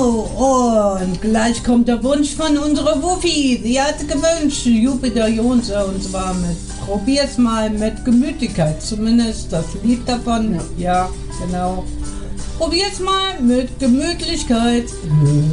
Genau, und gleich kommt der Wunsch von unserer Wuffi. Sie hatte gewünscht, Jupiter Jonse, und zwar mit Probier's mal mit Gemütlichkeit, zumindest das Lied davon. Ja, genau. Probier's mal mit Gemütlichkeit.